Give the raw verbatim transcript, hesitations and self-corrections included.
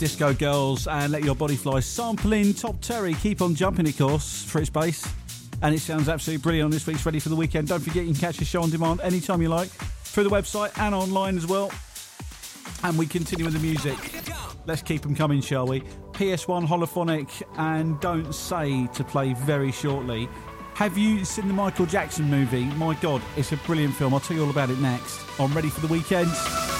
Disco Girls and Let Your Body Fly, sampling Top Terry. Keep on jumping, of course, for its bass. And it sounds absolutely brilliant on this week's Ready for the Weekend. Don't forget you can catch the show on demand anytime you like, through the website and online as well. And we continue with the music. Let's keep them coming, shall we? P S one Holophonic and Don't Say to play very shortly. Have you seen the Michael Jackson movie? My God, it's a brilliant film. I'll tell you all about it next on Ready for the Weekend.